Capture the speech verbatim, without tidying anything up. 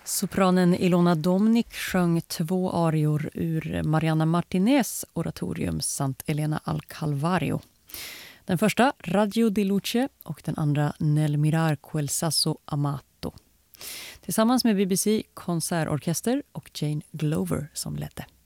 Sopranen Ilona Domnik sjöng två arior ur Mariana Martinez oratorium Sant Elena al Calvario. Den första Radio di Luce och den andra Nel mirar quel sasso amato. Tillsammans med B B C konsertorkester och Jane Glover som ledde.